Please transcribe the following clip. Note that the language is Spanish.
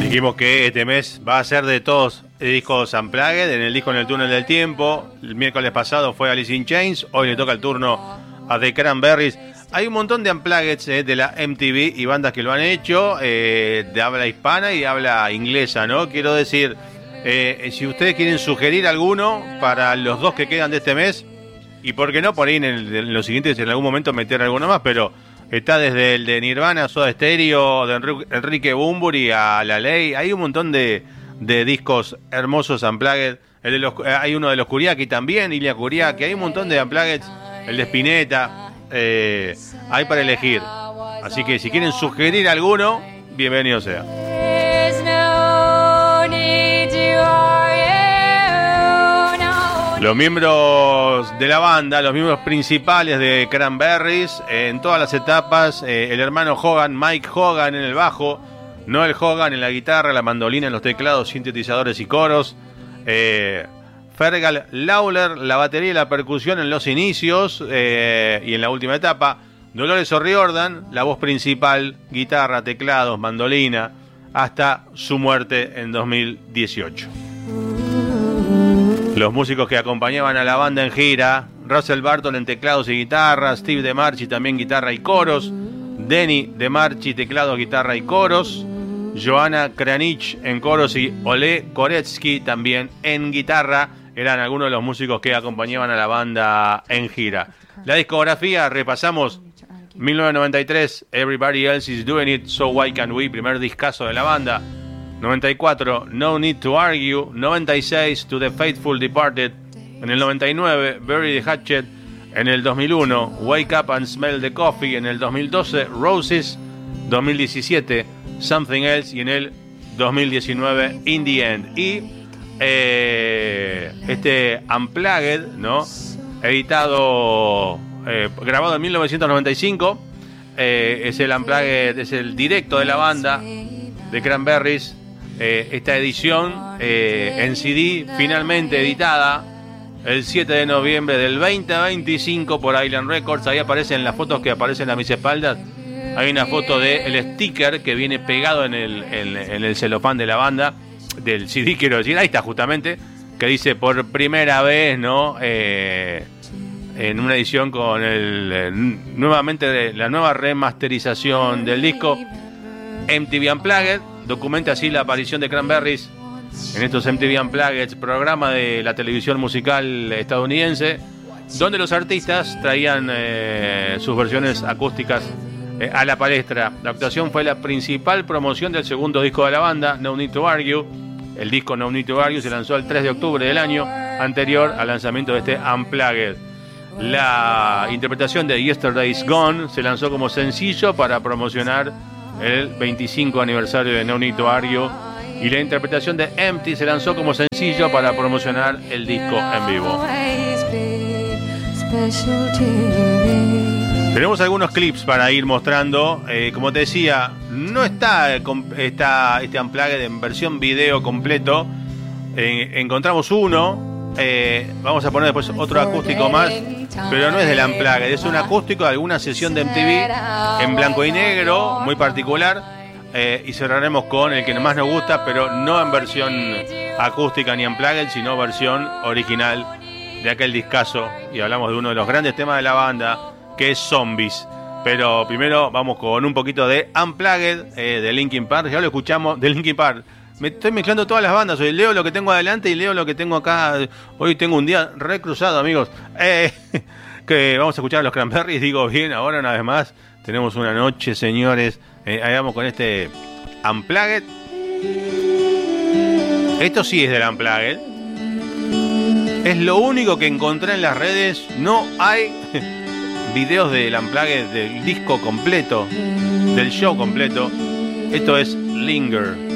Dijimos que este mes va a ser de todos discos Unplugged, en el disco En el túnel del tiempo. El miércoles pasado fue Alice in Chains, hoy le toca el turno a The Cranberries. Hay un montón de Unplugged de la MTV y bandas que lo han hecho, de habla hispana y de habla inglesa, ¿no? Quiero decir, si ustedes quieren sugerir alguno para los dos que quedan de este mes, y por qué no, por ahí en los siguientes en algún momento meter alguno más, pero está desde el de Nirvana, Soda Stereo, de Enrique Bunbury a La Ley. Hay un montón de discos hermosos Unplugged. Hay uno de los Kuriaki también, Ilia Kuriaki. Hay un montón de Unplugged, el de Spinetta. Hay para elegir. Así que si quieren sugerir alguno, bienvenido sea. Los miembros de la banda, los miembros principales de Cranberries, en todas las etapas, el hermano Hogan, Mike Hogan en el bajo, Noel Hogan en la guitarra, la mandolina, en los teclados, sintetizadores y coros, Fergal Lawler, la batería y la percusión en los inicios y en la última etapa, Dolores O'Riordan, la voz principal, guitarra, teclados, mandolina, hasta su muerte en 2018. Los músicos que acompañaban a la banda en gira: Russell Barton en teclados y guitarra, Steve DeMarchi también guitarra y coros, Denny DeMarchi teclados, guitarra y coros, Joanna Kranich en coros y Ole Koretsky también en guitarra. Eran algunos de los músicos que acompañaban a la banda en gira. La discografía, repasamos: 1993, Everybody Else Is Doing It, So Why Can't We, primer discazo de la banda. 94, No Need to Argue. 96, To the Faithful Departed. En el 99, Bury the Hatchet. En el 2001, Wake Up and Smell the Coffee. En el 2012, Roses. 2017, Something Else. Y en el 2019, In the End. Y este Unplugged, ¿no? Editado, grabado en 1995. Es el Unplugged, es el directo de la banda de Cranberries. Esta edición en CD, finalmente editada el 7 de noviembre del 2025 por Island Records. Ahí aparecen las fotos que aparecen a mis espaldas. Hay una foto del sticker que viene pegado en el celofán de la banda, del CD, quiero decir. Ahí está justamente, que dice por primera vez, ¿no? En una edición con nuevamente la nueva remasterización del disco. MTV Unplugged documenta así la aparición de Cranberries en estos MTV Unplugged, programa de la televisión musical estadounidense, donde los artistas traían sus versiones acústicas a la palestra. La actuación fue la principal promoción del segundo disco de la banda, No Need to Argue. El disco No Need to Argue se lanzó el 3 de octubre del año anterior al lanzamiento de este Unplugged. La interpretación de Yesterday's Gone se lanzó como sencillo para promocionar el 25 aniversario de No Need to Argue, y la interpretación de Empty se lanzó como sencillo para promocionar el disco en vivo. Tenemos algunos clips para ir mostrando. Como te decía, no está este Unplugged en versión video completo. Encontramos uno. Vamos a poner después otro acústico más, pero no es del Unplugged, es un acústico de alguna sesión de MTV en blanco y negro, muy particular. Y cerraremos con el que más nos gusta, pero no en versión acústica ni Unplugged, sino versión original de aquel discazo. Y hablamos de uno de los grandes temas de la banda, que es Zombies. Pero primero vamos con un poquito de Unplugged de Linkin Park. Ya lo escuchamos, de Linkin Park. Me estoy mezclando todas las bandas. Hoy leo lo que tengo adelante y leo lo que tengo acá. Hoy tengo un día recruzado, amigos. Que vamos a escuchar a los Cranberries. Digo bien, ahora una vez más. Tenemos una noche, señores. Ahí vamos con este Unplugged. Esto sí es del Unplugged. Es lo único que encontré en las redes. No hay videos del Unplugged, del disco completo, del show completo. Esto es Linger.